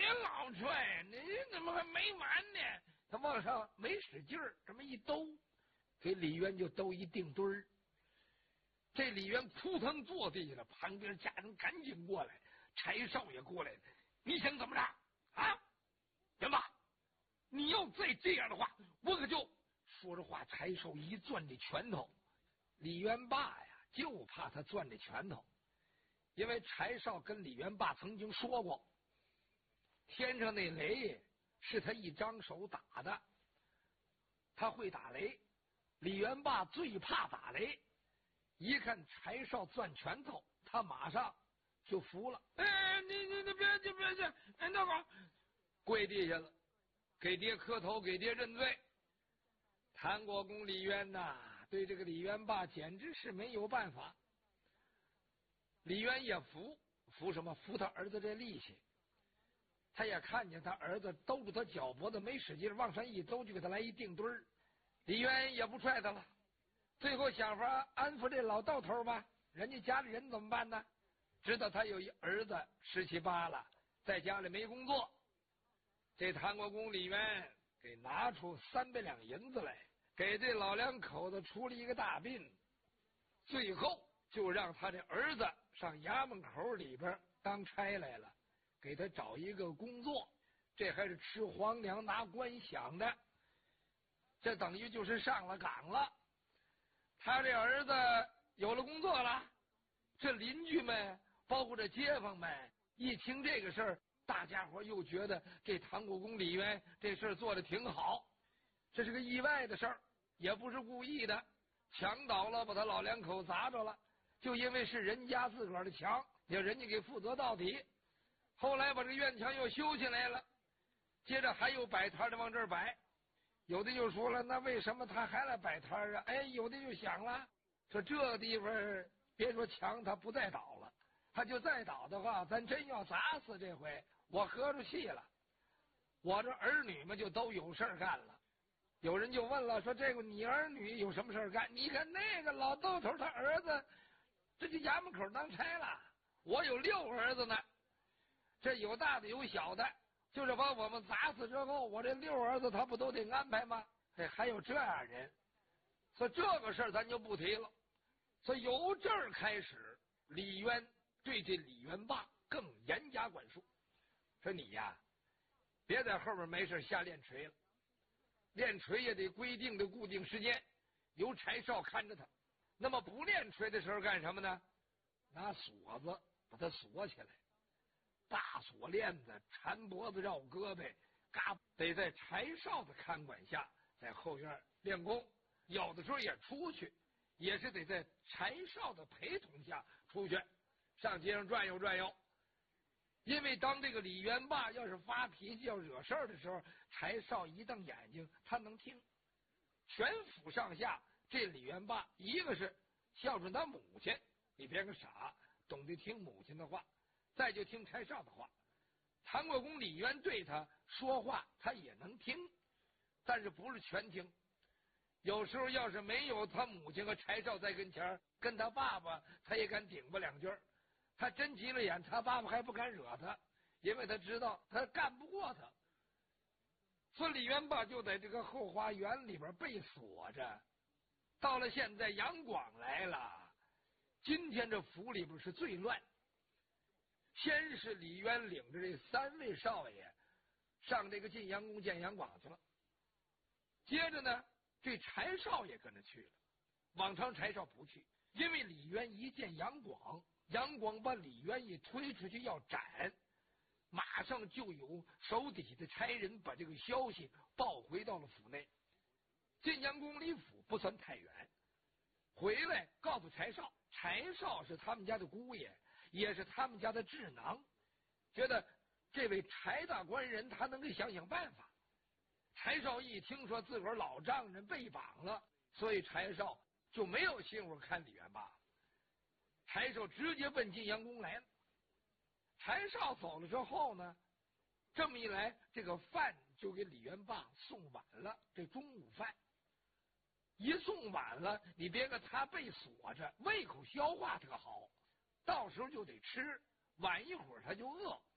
老踹，你怎么还没完呢？他往上没使劲儿，这么一兜，给李渊就兜一定堆儿。这李渊扑腾坐地下了，旁边家人赶紧过来，柴少也过来了。你想怎么着啊？元霸，你要再这样的话，我可就……说着话，柴少一攥这拳头，李元霸呀，就怕他攥这拳头，因为柴少跟李元霸曾经说过，天上那雷是他一张手打的，他会打雷。李元霸最怕打雷，一看柴少攥拳头，他马上就服了。哎，你别去，哎，那个跪地下了，给爹磕头，给爹认罪。谭国公李渊呐，对这个李元霸简直是没有办法。李渊也服什么？服他儿子这力气。他也看见他儿子兜住他脚脖子没使劲，往上一兜就给他来一定堆儿。李渊也不踹他了，最后想法安抚这老道头吧。人家家里人怎么办呢？知道他有一儿子17、18了，在家里没工作。这谭国公李渊给拿出300两银子来，给这老两口子出了一个大殡，最后就让他这儿子上衙门口里边当差来了，给他找一个工作，这还是吃皇粮拿官饷的，这等于就是上了岗了。他这儿子有了工作了，这邻居们包括这街坊们一听这个事儿，大家伙又觉得这唐国公李渊这事儿做得挺好，这是个意外的事儿，也不是故意的，墙倒了把他老两口砸着了，就因为是人家自个儿的墙，要人家给负责到底。后来把这院墙又修起来了，接着还有摆摊的往这儿摆。有的就说了，那为什么他还来摆摊啊？哎，有的就想了，说这个地方别说墙他不再倒了，他就再倒的话，咱真要砸死这回我合着戏了，我这儿女们就都有事儿干了。有人就问了，说这个你儿女有什么事儿干？你看那个老豆头他儿子这就衙门口当差了，我有6儿子呢，这有大的有小的，就是把我们砸死之后，我这6儿子他不都得安排吗？哎，还有这样人，所以这个事儿咱就不提了。所以由这儿开始，李渊对这李元霸更严加管束，说你呀，别在后面没事瞎练锤了，练锤也得规定的固定时间，由柴少看着他。那么不练锤的时候干什么呢？拿锁子把他锁起来，大锁链子缠脖子绕胳膊，嘎得在柴少的看管下在后院练功，有的时候也出去，也是得在柴少的陪同下出去上街上转悠转悠。因为当这个李元霸要是发脾气要惹事儿的时候，柴少一瞪眼睛他能听。全府上下这李元霸一个是孝顺他母亲，你别个傻，懂得听母亲的话，再就听柴少的话。谭国公李渊对他说话他也能听，但是不是全听。有时候要是没有他母亲和柴少在跟前，跟他爸爸他也敢顶吧2句，他真急了眼，他爸爸还不敢惹他，因为他知道他干不过他。所以李元霸就在这个后花园里边被锁着。到了现在杨广来了，今天这府里边是最乱。先是李渊领着这3位少爷上这个晋阳宫见杨广去了，接着呢这柴少也跟着去了。往常柴少不去，因为李渊一见杨广，杨广把李渊一推出去要斩，马上就有手底下的差人把这个消息报回到了府内。晋阳宫离府不算太远，回来告诉柴少，柴少是他们家的姑爷，也是他们家的智囊，觉得这位柴大官人他能给想想办法。柴少一听说自个儿老丈人被绑了，所以柴少就没有心思看李元霸，柴少直接奔晋阳宫来了。柴少走了之后呢，这么一来，这个饭就给李元霸送晚了，这中午饭一送晚了，你别看他被锁着，胃口消化特好，到时候就得吃，晚一会儿他就饿。